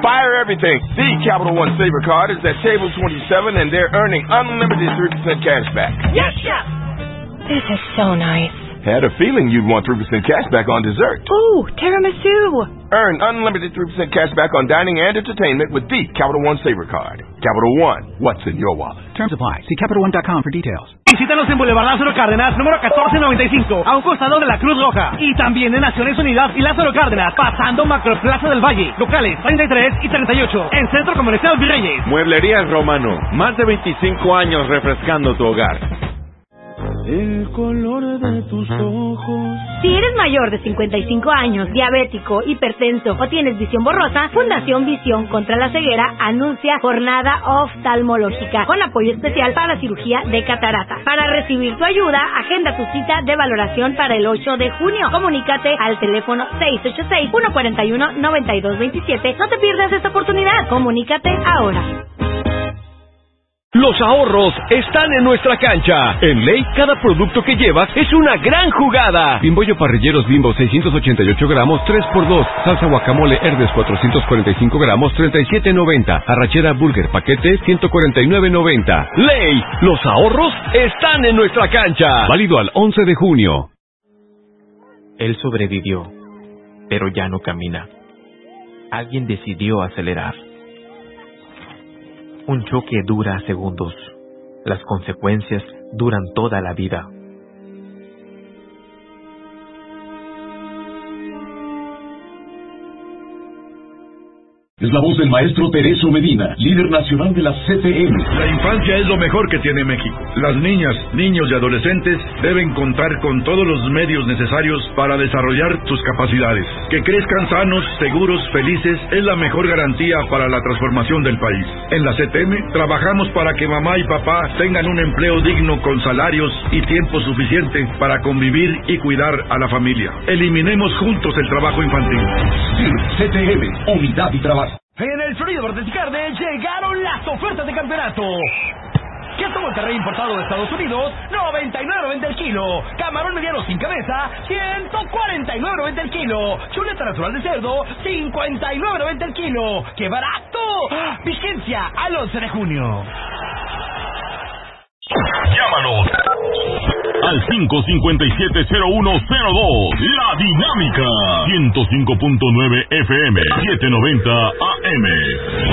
Fire everything. The Capital One Saver card is at table 27 and they're earning unlimited 3% cash back. Yes, Chef! This is so nice. Had a feeling you'd want 3% cash back on dessert. Ooh, tiramisu. Earn unlimited 3% cash back on dining and entertainment with the Capital One Saver card. Capital One, what's in your wallet? Terms apply. See CapitalOne.com for details. Visítanos en Boulevard Lázaro Cárdenas, número 1495, a un costado de la Cruz Roja. Y también en Naciones Unidas y Lázaro Cárdenas, pasando Macroplaza del Valle. Locales 33 y 38, en Centro Comercial Virreyes. Mueblerías Romano, más de 25 años refrescando tu hogar. El color de tus ojos. Si eres mayor de 55 años, diabético, hipertenso o tienes visión borrosa, Fundación Visión contra la Ceguera anuncia jornada oftalmológica con apoyo especial para cirugía de catarata. Para recibir tu ayuda, agenda tu cita de valoración para el 8 de junio. Comunícate al teléfono 686-141-9227. No te pierdas esta oportunidad. Comunícate ahora. Los ahorros están en nuestra cancha. En Ley, cada producto que llevas es una gran jugada. Bimbollo Parrilleros Bimbo 688 gramos, 3x2. Salsa guacamole Herdes 445 gramos, 37.90. Arrachera Burger paquete, 149.90. Ley, los ahorros están en nuestra cancha. Válido al 11 de junio. Él sobrevivió, pero ya no camina. Alguien decidió acelerar. Un choque dura segundos. Las consecuencias duran toda la vida. Es la voz del maestro Tereso Medina, líder nacional de la CTM. La infancia es lo mejor que tiene México. Las niñas, niños y adolescentes deben contar con todos los medios necesarios para desarrollar sus capacidades. Que crezcan sanos, seguros, felices es la mejor garantía para la transformación del país. En la CTM trabajamos para que mamá y papá tengan un empleo digno con salarios y tiempo suficiente para convivir y cuidar a la familia. Eliminemos juntos el trabajo infantil. Sí, CTM, unidad y trabajo. En el Florido Martes y Carne llegaron las ofertas de campeonato. Queso Monterrey importado de Estados Unidos, 99.90 el kilo. Camarón mediano sin cabeza, 149.90 el kilo. Chuleta natural de cerdo, 59.90 el kilo. ¡Qué barato! Vigencia al 11 de junio. Llámanos al 557-0102. La Dinámica 105.9 FM 790 AM.